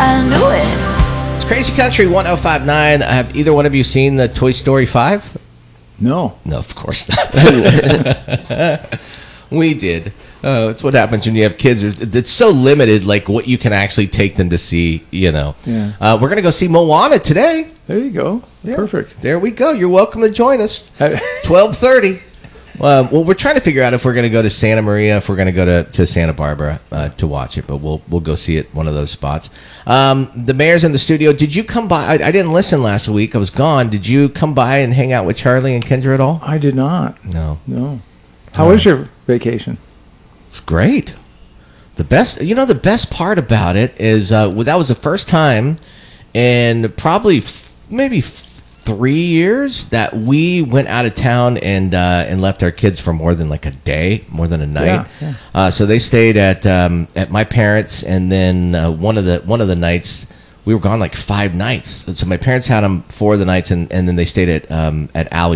I knew it. It's Crazy Country 105.9. Have either one of you seen the Toy Story 5? No. No, of course not. We did. It's what happens when you have kids. It's so limited, like what you can actually take them to see, Yeah. We're going to go see Moana today. There you go. Yeah. Perfect. There we go. You're welcome to join us. 12:30. Well, we're trying to figure out if we're going to go to Santa Maria, if we're going to go to Santa Barbara to watch it, but we'll go see it one of those spots. The mayor's in the studio. Did you come by? I didn't listen last week. I was gone. Did you come by and hang out with Charlie and Kendra at all? I did not. No. How was your vacation? It's great. The best part about it is that was the first time in probably maybe 3 years that we went out of town and left our kids for more than like a day, more than a night. Yeah. So they stayed at my parents', and then one of the nights we were gone like 5 nights. So my parents had them 4 of the nights, and then they stayed at Allie's